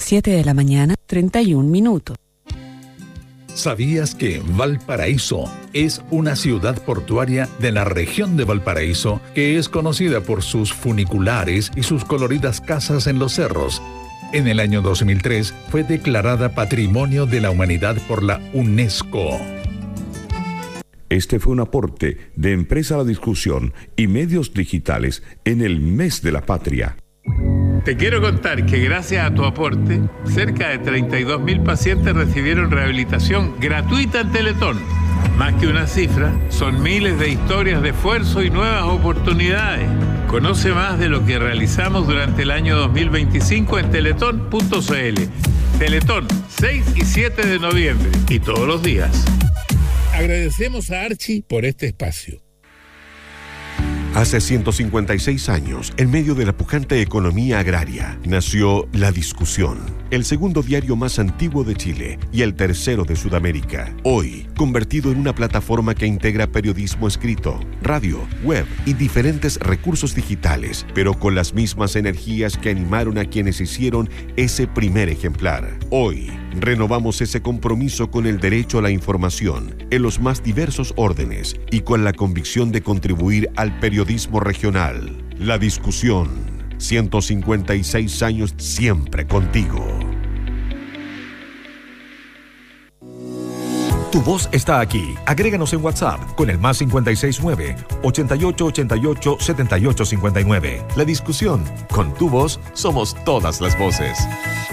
7 de la mañana, 31 minutos. ¿Sabías que Valparaíso es una ciudad portuaria de la región de Valparaíso que es conocida por sus funiculares y sus coloridas casas en los cerros? En el año 2003 fue declarada Patrimonio de la Humanidad por la UNESCO. Este fue un aporte de Empresa La Discusión y Medios Digitales en el Mes de la Patria. Te quiero contar que gracias a tu aporte, cerca de 32.000 pacientes recibieron rehabilitación gratuita en Teletón. Más que una cifra, son miles de historias de esfuerzo y nuevas oportunidades. Conoce más de lo que realizamos durante el año 2025 en teletón.cl. Teletón, 6 y 7 de noviembre y todos los días. Agradecemos a Archie por este espacio. Hace 156 años, en medio de la pujante economía agraria, nació La Discusión, el segundo diario más antiguo de Chile y el tercero de Sudamérica. Hoy, convertido en una plataforma que integra periodismo escrito, radio, web y diferentes recursos digitales, pero con las mismas energías que animaron a quienes hicieron ese primer ejemplar. Hoy, renovamos ese compromiso con el derecho a la información en los más diversos órdenes y con la convicción de contribuir al periodismo regional. La Discusión, 156 años siempre contigo. Tu voz está aquí. Agréganos en WhatsApp con el +569 8888 7859. La Discusión. Con tu voz somos todas las voces.